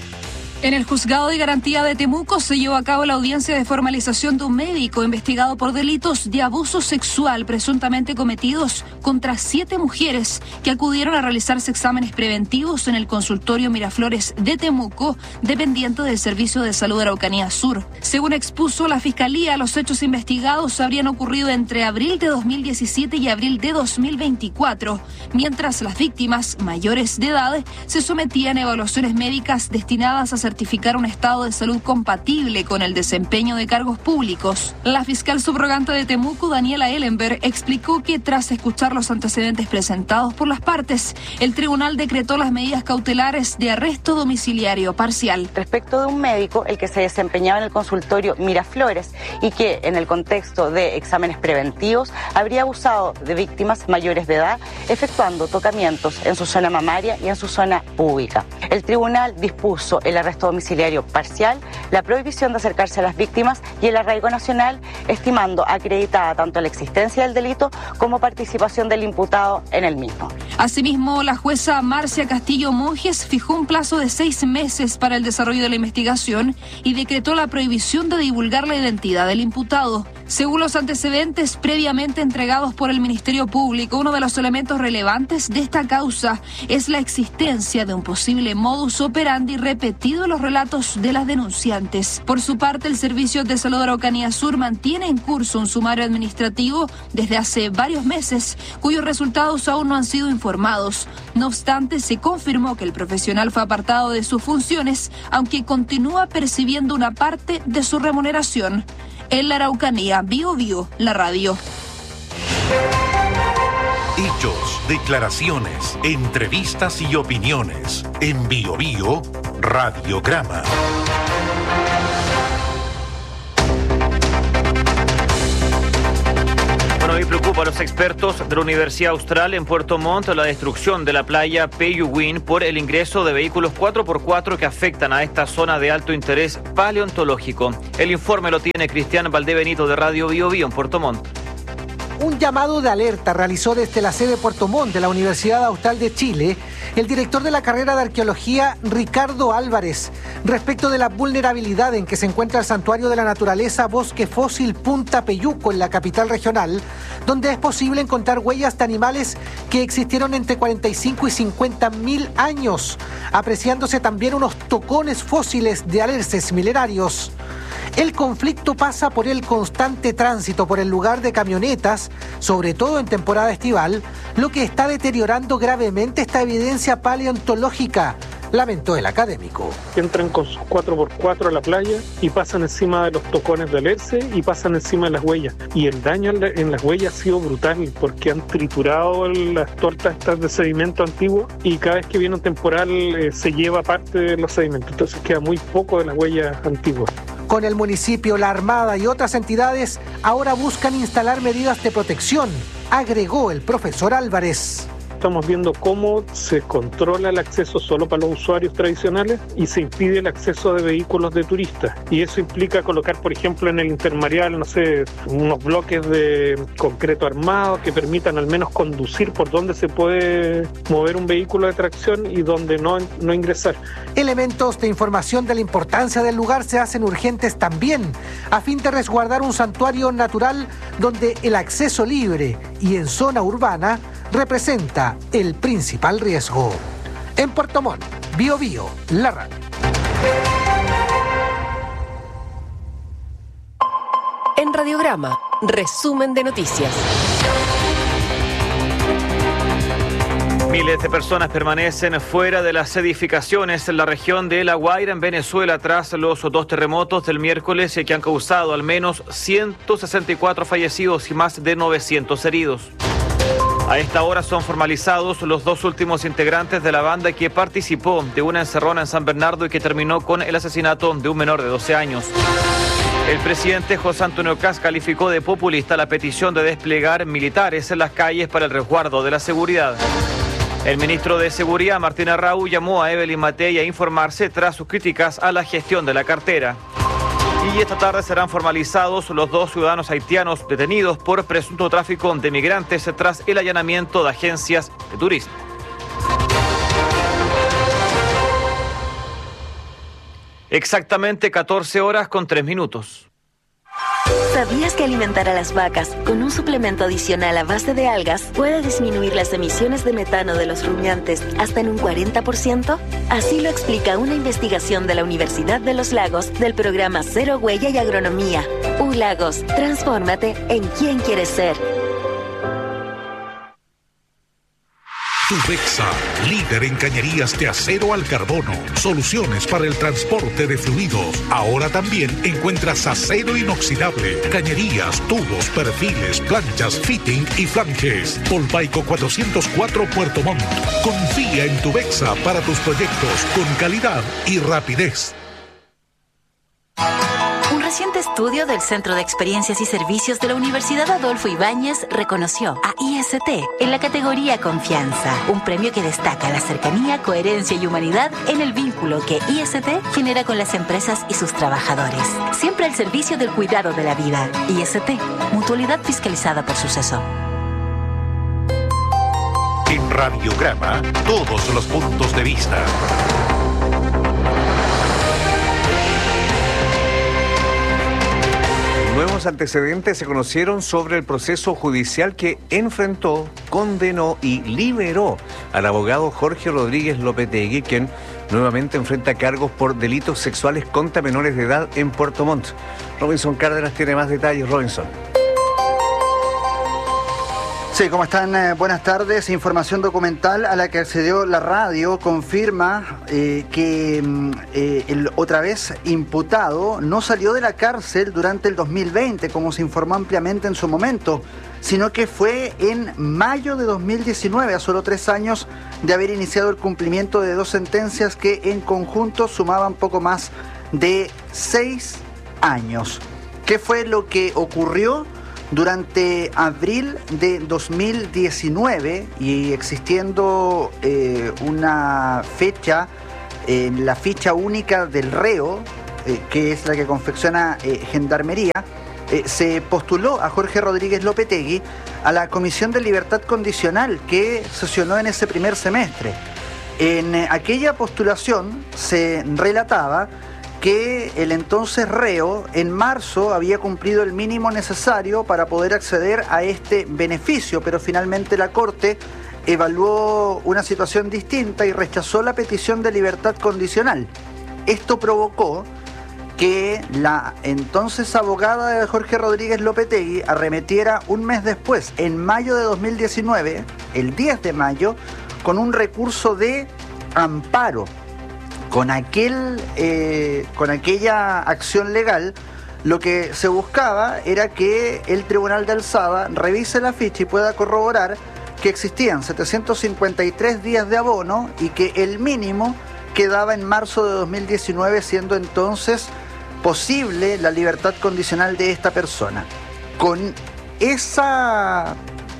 En el Juzgado de Garantía de Temuco se llevó a cabo la audiencia de formalización de un médico investigado por delitos de abuso sexual presuntamente cometidos contra siete mujeres que acudieron a realizarse exámenes preventivos en el consultorio Miraflores de Temuco, dependiente del Servicio de Salud de Araucanía Sur. Según expuso la Fiscalía, los hechos investigados habrían ocurrido entre abril de dos mil diecisiete y abril de dos mil veinticuatro, mientras las víctimas mayores de edad se sometían a evaluaciones médicas destinadas a certificar un estado de salud compatible con el desempeño de cargos públicos. La fiscal subrogante de Temuco, Daniela Ellenberg, explicó que tras escuchar los antecedentes presentados por las partes, el tribunal decretó las medidas cautelares de arresto domiciliario parcial. Respecto de un médico, el que se desempeñaba en el consultorio Miraflores y que en el contexto de exámenes preventivos habría abusado de víctimas mayores de edad, efectuando tocamientos en su zona mamaria y en su zona pública. El tribunal dispuso el arresto domiciliario parcial, la prohibición de acercarse a las víctimas y el arraigo nacional, estimando acreditada tanto la existencia del delito como participación del imputado en el mismo. Asimismo, la jueza Marcia Castillo Monjes fijó un plazo de seis meses para el desarrollo de la investigación y decretó la prohibición de divulgar la identidad del imputado. Según los antecedentes previamente entregados por el Ministerio Público, uno de los elementos relevantes de esta causa es la existencia de un posible modus operandi repetido en los relatos de las denunciantes. Por su parte, el Servicio de Salud de Araucanía Sur mantiene en curso un sumario administrativo desde hace varios meses, cuyos resultados aún no han sido informados. No obstante, se confirmó que el profesional fue apartado de sus funciones, aunque continúa percibiendo una parte de su remuneración. En la Araucanía, Bio Bio, la radio. Hechos, declaraciones, entrevistas y opiniones. En Bio Bio, Radiograma. Bueno, hoy preocupa a los expertos de la Universidad Austral en Puerto Montt la destrucción de la playa Peyúguin por el ingreso de vehículos cuatro por cuatro que afectan a esta zona de alto interés paleontológico. El informe lo tiene Cristian Valdebenito de Radio Bio Bio en Puerto Montt. Un llamado de alerta realizó desde la sede Puerto Montt de la Universidad Austral de Chile el director de la carrera de arqueología, Ricardo Álvarez, respecto de la vulnerabilidad en que se encuentra el santuario de la naturaleza Bosque Fósil Punta Peyuco en la capital regional, donde es posible encontrar huellas de animales que existieron entre cuarenta y cinco y cincuenta mil años, apreciándose también unos tocones fósiles de alerces milenarios. El conflicto pasa por el constante tránsito por el lugar de camionetas, sobre todo en temporada estival, lo que está deteriorando gravemente esta evidencia paleontológica, lamentó el académico. Entran con sus cuatro por cuatro a la playa y pasan encima de los tocones de alerce y pasan encima de las huellas. Y el daño en las huellas ha sido brutal porque han triturado las tortas estas de sedimento antiguo y cada vez que viene un temporal eh, se lleva parte de los sedimentos. Entonces queda muy poco de las huellas antiguas. Con el municipio, la Armada y otras entidades ahora buscan instalar medidas de protección, agregó el profesor Álvarez. estamos viendo cómo se controla el acceso solo para los usuarios tradicionales y se impide el acceso de vehículos de turistas. Y eso implica colocar, por ejemplo, en el intermareal, no sé, unos bloques de concreto armado que permitan al menos conducir por donde se puede mover un vehículo de tracción y donde no, no ingresar. Elementos de información de la importancia del lugar se hacen urgentes también, a fin de resguardar un santuario natural donde el acceso libre y en zona urbana representa el principal riesgo. En Puerto Montt, Bío Bío, la radio. En Radiograma, resumen de noticias. Miles de personas permanecen fuera de las edificaciones en la región de La Guaira, en Venezuela, tras los dos terremotos del miércoles que han causado al menos ciento sesenta y cuatro fallecidos y más de novecientos heridos. A esta hora son formalizados los dos últimos integrantes de la banda que participó de una encerrona en San Bernardo y que terminó con el asesinato de un menor de doce años. El presidente José Antonio Kast calificó de populista la petición de desplegar militares en las calles para el resguardo de la seguridad. El ministro de Seguridad, Martín Arrau, llamó a Evelyn Matei a informarse tras sus críticas a la gestión de la cartera. Y esta tarde serán formalizados los dos ciudadanos haitianos detenidos por presunto tráfico de migrantes tras el allanamiento de agencias de turismo. Exactamente catorce horas con tres minutos. ¿Sabías que alimentar a las vacas con un suplemento adicional a base de algas puede disminuir las emisiones de metano de los rumiantes hasta en un cuarenta por ciento? Así lo explica una investigación de la Universidad de los Lagos del programa Cero Huella y Agronomía. U Lagos, transfórmate en quien quieres ser. Tubexa, líder en cañerías de acero al carbono. Soluciones para el transporte de fluidos. Ahora también encuentras acero inoxidable, cañerías, tubos, perfiles, planchas, fitting y flanges. Polpaico cuatrocientos cuatro Puerto Montt. Confía en Tubexa para tus proyectos con calidad y rapidez. Un reciente estudio del Centro de Experiencias y Servicios de la Universidad Adolfo Ibáñez reconoció a I S T en la categoría Confianza, un premio que destaca la cercanía, coherencia y humanidad en el vínculo que I S T genera con las empresas y sus trabajadores. Siempre al servicio del cuidado de la vida. I S T, mutualidad fiscalizada por Suceso. En Radiograma, todos los puntos de vista. Nuevos antecedentes se conocieron sobre el proceso judicial que enfrentó, condenó y liberó al abogado Jorge Rodríguez Lopetegui, quien nuevamente enfrenta cargos por delitos sexuales contra menores de edad en Puerto Montt. Robinson Cárdenas tiene más detalles. Robinson. Sí, ¿cómo están? Eh, buenas tardes. Información documental a la que accedió la radio confirma eh, que eh, el otra vez imputado no salió de la cárcel durante el dos mil veinte, como se informó ampliamente en su momento, sino que fue en mayo de dos mil diecinueve, a solo tres años de haber iniciado el cumplimiento de dos sentencias que en conjunto sumaban poco más de seis años. ¿Qué fue lo que ocurrió? Durante abril de dos mil diecinueve, y existiendo eh, una fecha en eh, la ficha única del reo, eh, que es la que confecciona eh, Gendarmería, eh, se postuló a Jorge Rodríguez Lopetegui a la Comisión de Libertad Condicional que sesionó en ese primer semestre. En eh, aquella postulación se relataba que el entonces reo en marzo había cumplido el mínimo necesario para poder acceder a este beneficio, pero finalmente la Corte evaluó una situación distinta y rechazó la petición de libertad condicional. Esto provocó que la entonces abogada de Jorge Rodríguez Lopetegui arremetiera un mes después, en mayo de dos mil diecinueve, el diez de mayo, con un recurso de amparo. Con, aquel, eh, con aquella acción legal, lo que se buscaba era que el Tribunal de Alzada revise la ficha y pueda corroborar que existían setecientos cincuenta y tres días de abono y que el mínimo quedaba en marzo de dos mil diecinueve, siendo entonces posible la libertad condicional de esta persona. Con esa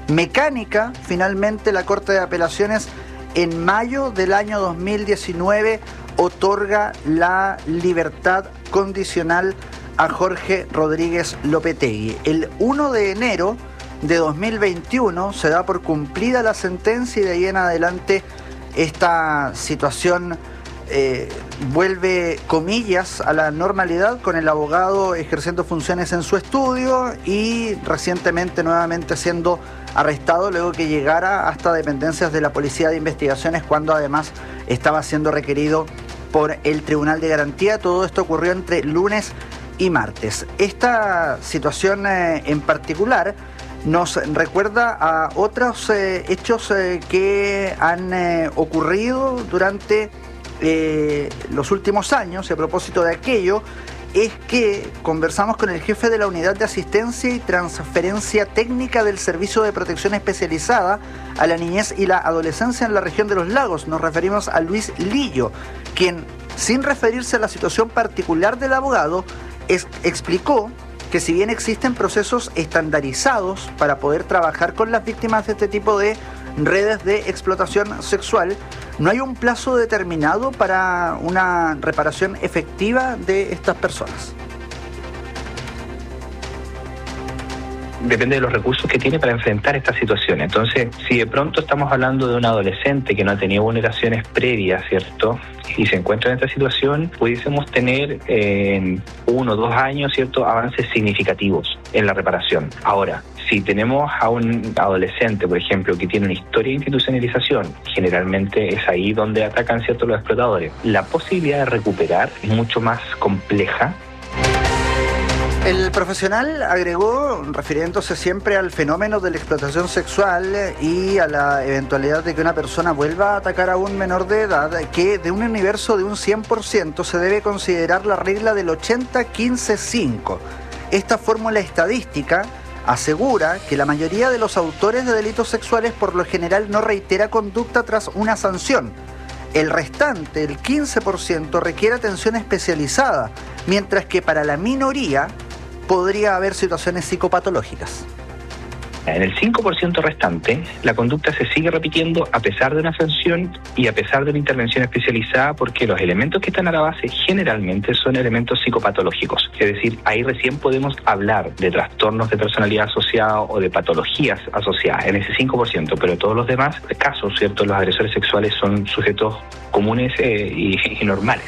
mecánica. Finalmente la Corte de Apelaciones en mayo del año dos mil diecinueve otorga la libertad condicional a Jorge Rodríguez Lopetegui. El uno de enero de dos mil veintiuno se da por cumplida la sentencia y de ahí en adelante esta situación eh, vuelve, comillas, a la normalidad, con el abogado ejerciendo funciones en su estudio y recientemente nuevamente siendo arrestado luego que llegara hasta dependencias de la Policía de Investigaciones, cuando además estaba siendo requerido por el Tribunal de Garantía. Todo esto ocurrió entre lunes y martes. Esta situación eh, en particular nos recuerda a otros eh, hechos eh, que han eh, ocurrido durante eh, los últimos años. Y a propósito de aquello, es que conversamos con el jefe de la Unidad de Asistencia y Transferencia Técnica del Servicio de Protección Especializada a la Niñez y la Adolescencia en la región de los Lagos. Nos referimos a Luis Lillo, quien, sin referirse a la situación particular del abogado, es, explicó que si bien existen procesos estandarizados para poder trabajar con las víctimas de este tipo de redes de explotación sexual, no hay un plazo determinado para una reparación efectiva de estas personas. Depende de los recursos que tiene para enfrentar esta situación. Entonces, si de pronto estamos hablando de un adolescente que no ha tenido vulneraciones previas, ¿cierto?, y se encuentra en esta situación, pudiésemos tener en uno o dos años, ¿cierto?, avances significativos en la reparación. Ahora, si tenemos a un adolescente, por ejemplo, que tiene una historia de institucionalización, generalmente es ahí donde atacan, ¿cierto?, los explotadores. La posibilidad de recuperar es mucho más compleja. El profesional agregó, refiriéndose siempre al fenómeno de la explotación sexual y a la eventualidad de que una persona vuelva a atacar a un menor de edad, que de un universo de un cien por ciento se debe considerar la regla del ochenta quince cinco. Esta fórmula estadística asegura que la mayoría de los autores de delitos sexuales por lo general no reitera conducta tras una sanción. El restante, el quince por ciento, requiere atención especializada, mientras que para la minoría podría haber situaciones psicopatológicas. En el cinco por ciento restante, la conducta se sigue repitiendo a pesar de una sanción y a pesar de una intervención especializada, porque los elementos que están a la base generalmente son elementos psicopatológicos. Es decir, ahí recién podemos hablar de trastornos de personalidad asociados o de patologías asociadas, en ese cinco por ciento, pero todos los demás casos, ¿cierto?, los agresores sexuales son sujetos comunes eh, y, y normales.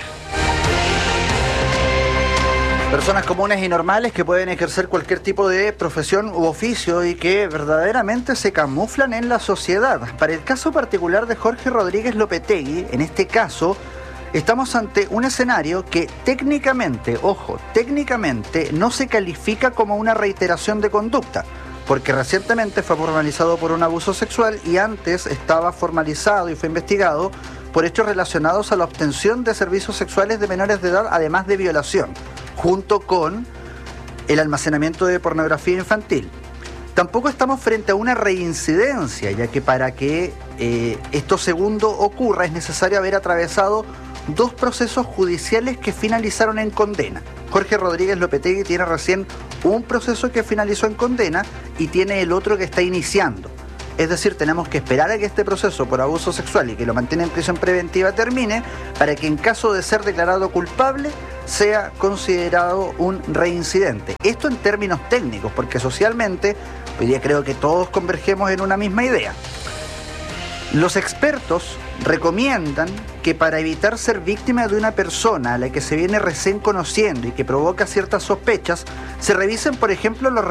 Personas comunes y normales que pueden ejercer cualquier tipo de profesión u oficio y que verdaderamente se camuflan en la sociedad. Para el caso particular de Jorge Rodríguez Lopetegui, en este caso, estamos ante un escenario que técnicamente, ojo, técnicamente no se califica como una reiteración de conducta, porque recientemente fue formalizado por un abuso sexual y antes estaba formalizado y fue investigado por hechos relacionados a la obtención de servicios sexuales de menores de edad, además de violación, junto con el almacenamiento de pornografía infantil. Tampoco estamos frente a una reincidencia, ya que para que eh, esto segundo ocurra es necesario haber atravesado dos procesos judiciales que finalizaron en condena. Jorge Rodríguez Lopetegui tiene recién un proceso que finalizó en condena y tiene el otro que está iniciando. Es decir, tenemos que esperar a que este proceso por abuso sexual y que lo mantiene en prisión preventiva termine, para que en caso de ser declarado culpable sea considerado un reincidente. Esto en términos técnicos, porque socialmente hoy día creo que todos convergemos en una misma idea. Los expertos recomiendan que para evitar ser víctima de una persona a la que se viene recién conociendo y que provoca ciertas sospechas, se revisen, por ejemplo, los